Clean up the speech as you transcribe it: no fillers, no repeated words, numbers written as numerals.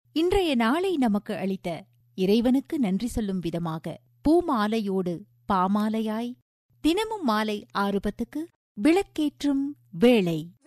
இன்றைய நாளை நமக்கு அளித்த இறைவனுக்கு நன்றி சொல்லும் விதமாக பூமாலையோடு பாமாலையாய் தினமும் மாலை 6:10 விளக்கேற்றும் வேளை.